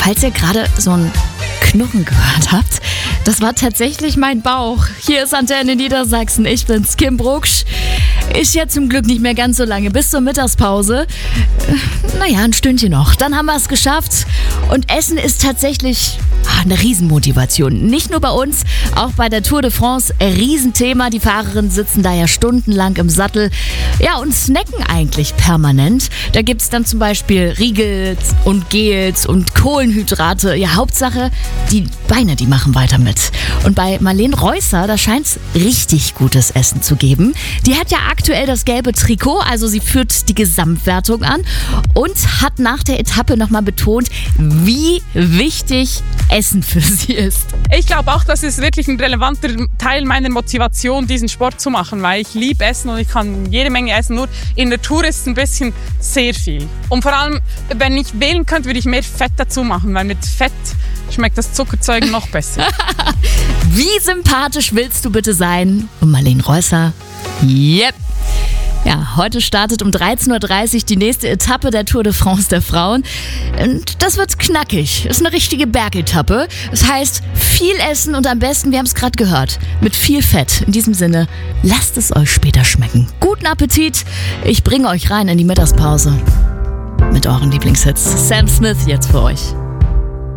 falls ihr gerade so ein Knurren gehört habt, das war tatsächlich mein Bauch. Hier ist Antenne Niedersachsen, ich bin's, Kim Brugsch. Ist ja zum Glück nicht mehr ganz so lange, bis zur Mittagspause. Naja, ein Stündchen noch. Dann haben wir es geschafft. Und Essen ist tatsächlich eine Riesenmotivation. Nicht nur bei uns, auch bei der Tour de France. Riesenthema. Die Fahrerinnen sitzen da ja stundenlang im Sattel. Ja, und snacken eigentlich permanent. Da gibt's dann zum Beispiel Riegels und Gels und Kohlenhydrate. Ja, Hauptsache, die Beine, die machen weiter mit. Und bei Marlene Reusser, da scheint's richtig gutes Essen zu geben. Die hat ja aktuell das gelbe Trikot, also sie führt die Gesamtwertung an und hat nach der Etappe nochmal betont, wie wichtig Essen für sie ist. Ich glaube auch, das ist wirklich ein relevanter Teil meiner Motivation, diesen Sport zu machen, weil ich liebe Essen und ich kann jede Menge essen. Nur in der Tour ist es ein bisschen sehr viel. Und vor allem, wenn ich wählen könnte, würde ich mehr Fett dazu machen, weil mit Fett schmeckt das Zuckerzeug noch besser. Wie sympathisch willst du bitte sein? Und Marlene Reusser, yep. Ja, heute startet um 13.30 Uhr die nächste Etappe der Tour de France der Frauen. Und das wird knackig. Das ist eine richtige Bergetappe. Das heißt, viel essen und am besten, wir haben es gerade gehört, mit viel Fett. In diesem Sinne, lasst es euch später schmecken. Guten Appetit. Ich bringe euch rein in die Mittagspause mit euren Lieblingshits. Sam Smith jetzt für euch.